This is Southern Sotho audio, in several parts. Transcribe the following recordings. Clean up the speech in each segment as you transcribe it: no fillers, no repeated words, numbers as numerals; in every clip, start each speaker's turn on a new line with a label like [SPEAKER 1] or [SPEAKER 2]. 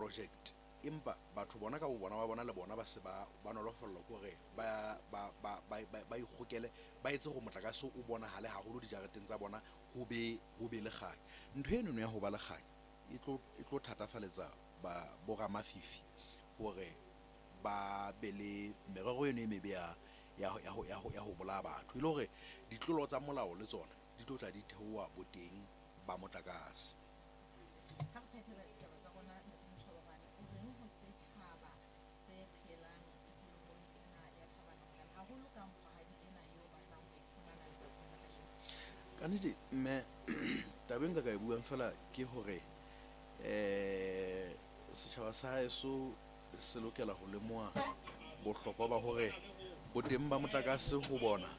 [SPEAKER 1] project empa batho bona ka bo bona le bona ba se ba nolofallwa ke hore ba ikgokele ba etse go motlakase o bona hale haholo dijareteng tsa bona ho be le kgang. Ntho eno ya ho ba le kgang e tlo thatafaletsa bo ramafifi hore ba be le merero eno e mebe ya ho bolaya batho e le hore ditlolo tsa molao le tsona di tlo tla di theoha boteng ba motlakase.
[SPEAKER 2] Ha re phethela ditaba tsa rona Motjhabane o reng ho setjhaba se phelang tikolohong ena ya Thabana haholo ka mphahadi ena eo batlang ho iphumana letsatsing la kajeno?
[SPEAKER 1] Ka nnete mme tabeng ka e buang fela ke hore setjhaba sa heso se lokela ho lemoha bohlokwa ba hore boteng ba motlakase ho bona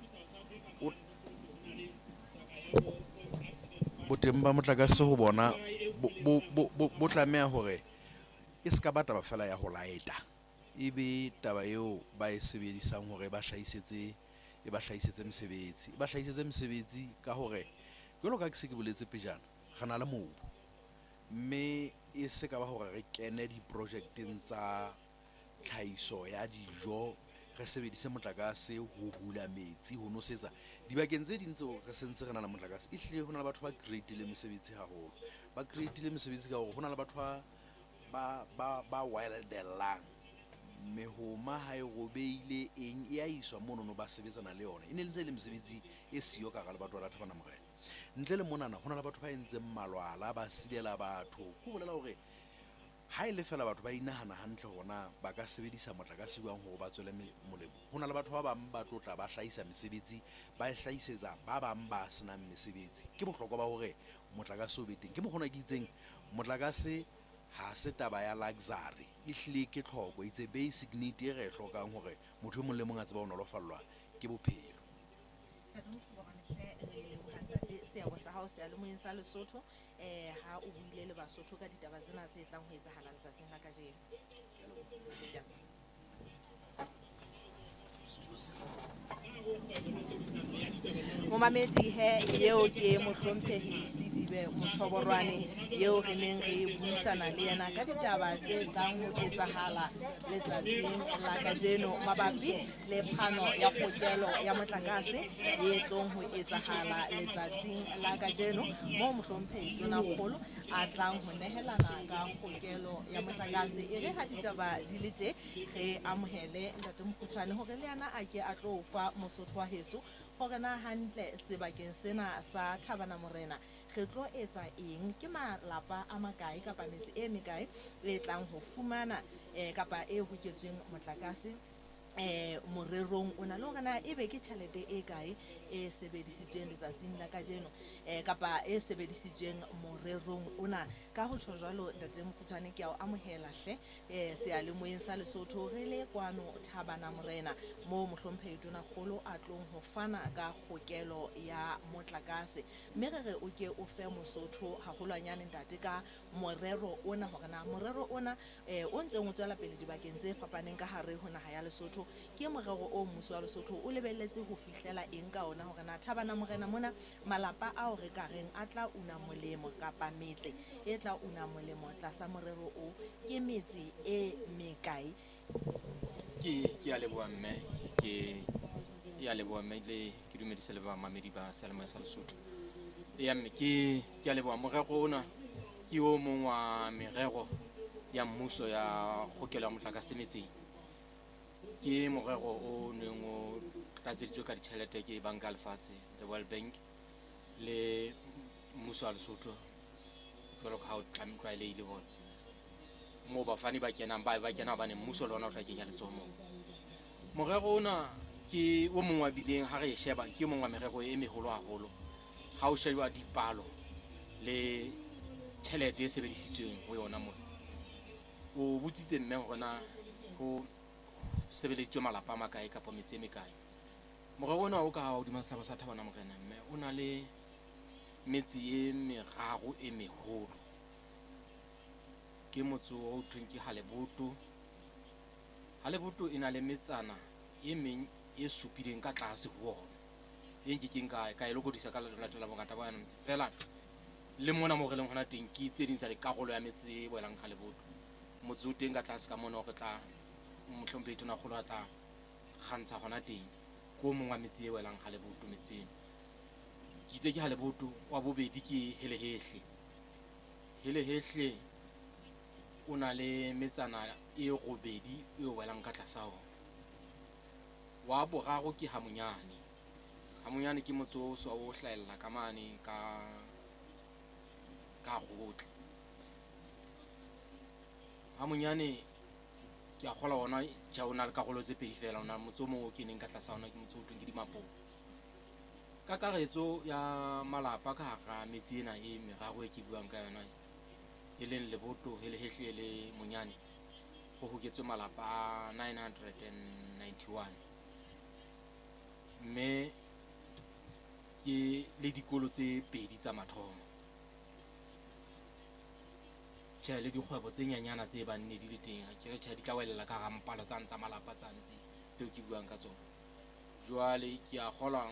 [SPEAKER 1] boteng ba motlakase ho bona bo tlameha hore e ska ba taba fela ya ho laeta ebe taba eo ba e sebedisang hore ba hlahisetse mesebetsi ka hore jwalo ka se ke boletse pejana gana le mobu mme e se ka ba hore re kene diprojecteng tsa tlhahiso ya dijo re sebedise motlakase ho hula metsi ho nosetsa dibakeng tse ding tseo re sentse re na le motlakase ehlile ho na le batho ba create-ile mesebetsi haholo ba create-ile mesebetsi ka hore ho na le batho ba wildellang mehoma ha e robeile eng e a iswa mono no ba sebetsana le yona e ne ntse le mesebetsi e siyo ka ga le batho ba Thabana Morena ntle le monana ho na le batho ba entseng malwala ba silela batho ho bolela hore ha ile fela batho ba inahana hantle hona ba ka sebedisa motlakase jwang hore ba tswele molemo ho na le batho ba bang ba tlotla ba hlahisa mesebetsi ba hlahisetsa ba bang ba senang mesebetsi ke bohlokwa ba hore motlakase o be teng ke mokgona ke itseng motlakase ha se taba ya luxury ehlile ke tlhoko itse basic need e re hlokang hore motho o mong le mong a tseba ho nolofallwa ke bophelo.
[SPEAKER 2] Seabo sa hao se a le moeng sa Lesotho ha o buile le Basotho ka ditaba tsena tse tlang ho etsahala letsatsing la kajeno. Momamedi eo ke mohlomphehi Sidibe Motshoborwane eo re neng re buisana le yena ka ditaba tse tlang ho etsahala letsatsing la kajeno mabapi le phano ya kgokelo ya motlakase e tlong ho etsahala letsatsing la kajeno moo mohlomphehi Tonakgolo a tlang ho nehelana ka kgokelo ya motlakase e re ha ditaba di le tje re amohele Ntate Mokgutshwane hore le yana a ke a tlo fa Mosotho wa heso hore na hantle sebakeng sena sa Thabana Morena re tlo etsa eng ke malapa a makae kapa metse e mekae e tlang ho fumana kapa e hoketsweng motlakase morerong o na le hore na ebe ke tjhelete e kae e sebedisitsweng letsatsing la kajeno kapa e sebedisitsweng morerong ona ka ho tjho jwalo Ntate Mokgutshwane ke a o amohela hle seyalemoyeng sa Lesotho re le kwano Thabana Morena moo mohlomphehi Tonakgolo a tlong ho fana ka kgokelo ya motlakase mme re re o ke o fe Mosotho haholwanyane ntate ka morero ona hore na morero ona o ntseng o tswela pele dibakeng tse fapaneng ka hare ho naha ya Lesotho ke morero o mmuso wa Lesotho o lebelletse ho fihlela eng ka ona hore na Thabana Morena mona malapa ao re ka reng a tla una molemo kapa metse e tla una molemo tlasa morero o ke metse e mekae.
[SPEAKER 3] Ke a leboha mme le ke dumedisa le bamamedi ba seyalemoya sa Lesotho ya mme ke a leboha morero ona ke o mong wa merero ya mmuso ya kgokelo ya motlakase metseng ke morero o neng o tlatseditswe ka ditjhelete ke banka ya lefatshe the World Bank le mmuso wa Lesotho jwalo ka ha o tlwaelehile hore moo bafani ba kenang ba kena hobane mmuso le ona o tla kenya letsoho moo. Morero ona ke o mong wa bileng ha re sheba ke o mong wa merero e meholo haholo ha o sheba dipalo le tjhelete e sebedisitsweng ho yona moo. O botsitse mme hore na ho sebeleditswe malapa a makae kapa metse e mekae. Morero ona o ka hodima sehlopha sa Thabana Morena mme o na le metsi e meraro e meholo ke motse o thweng ke Haleboto e na le metsana e meng e supileng ka tlase ho ona e nkekeng ka e lokodisa ka latela bongata ba yona fela le mona mo re leng hona teng ke tse ding tsa dikarolo ya metse e boelang Haleboto metso teng ka tlase ka mona o re tla mohlompe tona kgolo a tla gantsha gona teng ko mongwe wa metsi e welang ga leboto metseng ke itse ke ga leboto wa bobedi ke helehehle o na le metsana e robedi e welang ka tlasa ona wa boraro ke Hamonyane ke motso o so o hlaella ka mane ka gotle Hamonyane ke a gola ona ja ona le karolo tse pedi fela ona motso mo o keneng ka tlasa ona ke motso o ke Dimapong ka karetso ya malapa ka ga metsi ena e meraro e ke buang ka yona e leng leboto helehehle le Monyane go hoketswe malapa a 991 mme ke le dikolo tse pedi tsa mathomo le dikgwebo tse nyanyana tse ba nne di le teng ke re di tla welela ka rampalo tsa malapa tsa ntse tseo ke buang ka tsona jwale ke a gola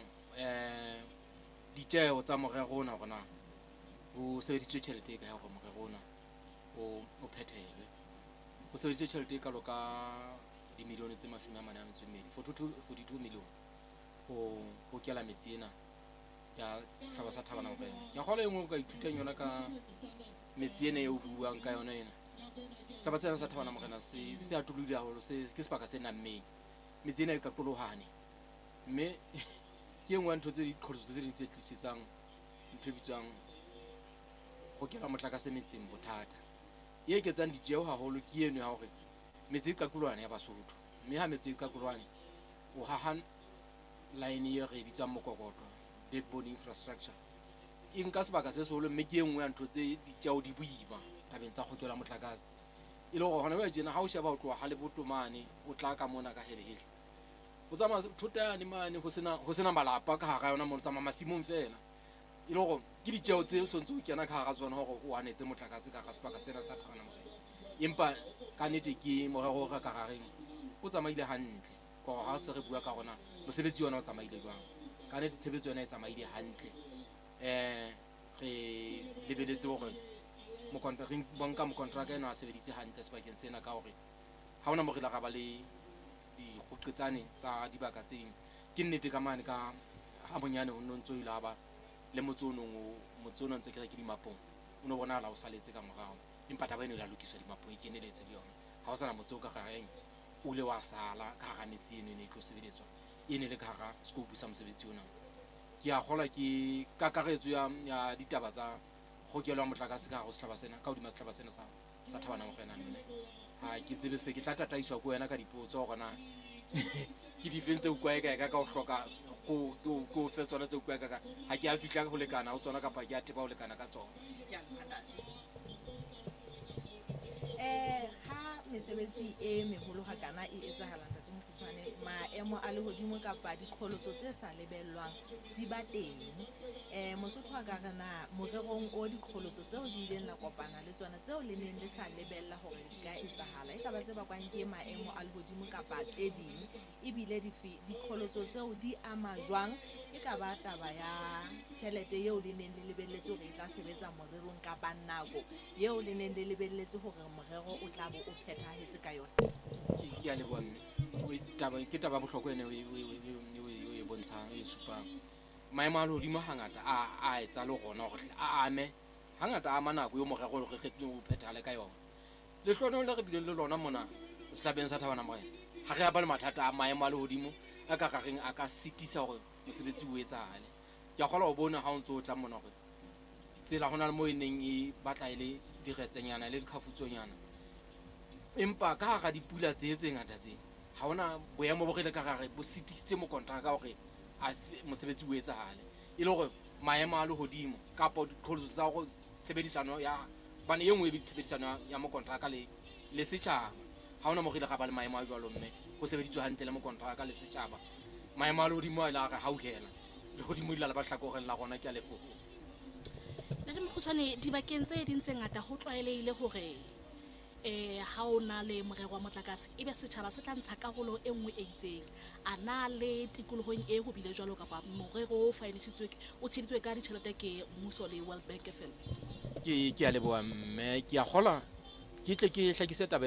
[SPEAKER 3] ditjeo tsa morero ona gona o sebeditswe tšhelete e ka go morero ona o phethelwe o sebeditswe tšhelete e kalo ka dimilione tse 42 milione go kela metsi ena ya setjhaba sa Thabanamorena ke gola engwe o ka ithutang yona ka metsi ene e o buang ka yona ena setjhaba sena sa Thabanamorena se atolile haholo ke sebaka se nammeng metsi ena e ka qolohane mme ke engwe ntho tse diqholoso tse ding tse tlisetsang ntho bitswang go kela motlakase metseng bothata e eketsang ditjeo haholo ke eno ya hore metsi ka kulwane ya Basotho mme ha metsi ka kulwane o hahan line e re bitsang mokokotlo backbone infrastructure e nka sebaka se seholo mme ke engwe ya ntho tse ditjeo di boima tabeng tsa kgokela motlakase e le gore hona ba jena ha o sheba o tloa ha leboto mane o tla ka mona ka helehehle o tsama thotane mane ho sena malapa ka hara yona mo tsama masimong fela e le gore ke ditjeo tse sontse o kena ka hara tsona hore o anetse motlakase ka ga sebaka sena sa Thabanamorena empa ka nnete ke morero ga ka gareng o tsamaile hantle go ha se re bua ka gona mosebetsi yona o tsamaile jwang ka nnete tshebetso yona e tsamaile hantle re lebeletse hore mokontraka ena a sebeditse hantle sebakeng sena ka hore ha ona mo re la ga ba le dikgoqetsane tsa dibaka tse ding ke nnete ka mane ka Hamonyane ho nontso ile ba le motso ono ntse ke re ke Dimapong o no bona la o saletse ka morao empa taba eno la lokiswa Dimapong e keneletse le yona ha o sana motso ka gareng o le wa sala ka ga metsi eno ne tlo sebeletswa e ne le ka ga scope sa mosebetsi ona ke a gola ke ka karetso ya ditaba tsa gokelwa motlakase ka go setlhaba sena ka hodima setlhaba sena sa Thabanamorena nne ha ke tsebe se ke tla tataiswa ko wena ka dipotso gona ke di fentse o kwa e ka o hloka go fe tsona tse o kwa ka ha ke a fitla go lekana o tsona kapa ke a theba go lekana ka tsona
[SPEAKER 2] ha mesebetsi e meholo ga kana e etsahalang ntate Mokgutshwane maemo a lehodimo kapa dikgolotso tse sa lebellwang di ba teng Mosotho a ka rena morerong o dikgolotso tseo di ileng la kopana le tsona tseo le neng le sa lebella hore di ka etsahala e ka ba tse bakwang ke maemo a lehodimo kapa tse ding ebile dikgolotso tseo di ama jwang e ka ba taba ya tjhelete eo le neng le lebelletse hore e tla sebetsa morerong kapa nako eo le neng le lebelletse hore morero o tla bo o phethahetse ka yona
[SPEAKER 3] ke a leboha mme ke taba bohlokwa ene o e bontshang e supang maemo a lehodimo hangata a etsa le gona gore a ame hangata a manako yo morero re kgethileng o phethahale ka yona lehlohonolo le re bileng le lona mona setlhabeng sa Thabanamorena ha re a ba le mathata a maemo a lehodimo a ka gareng a ka sitisa gore mosebetsi o etsahale ke a kgola o bona ha o ntse o tla mona gore tsela hona le mo e neng e batla ile diretsenyana le dikhafutsonyana empa ka ga dipula tse ngata tse ha ona boemo bo re ka gare bo sitisitse mo kontraka hore mosebetsi o etsahale e le gore maemo a lehodimo kapa diqholoso tsa go sebedisano ya bana e nngwe e tshebedisano ya mo kontraka le setjhaba ha ona mo re le ga ba le maemo a jwalo mme go sebeditswe hantle le mo kontraka le setjhaba maemo a lehodimo a ile a re hauhela lehodimo ile la ba hlakoreng la gona ke a lefoko
[SPEAKER 4] Ntate Mokgutshwane dibakeng tse ding tse ngata ho tlwaelehile hore ha o na le morero wa motlakase ebe setjhaba se tla ntsha karolo e nngwe e itseng a na le tikolohong e ho bile jwalo kapa morero o finance-tswe o tsheditswe ka ditjhelete ke mmuso le World Bank fela
[SPEAKER 3] ke a leboha mme ke a gola ke tle ke hlakise taba